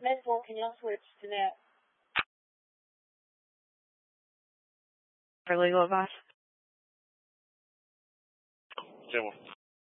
Med4, can y'all switch to net? For legal advice. Jim.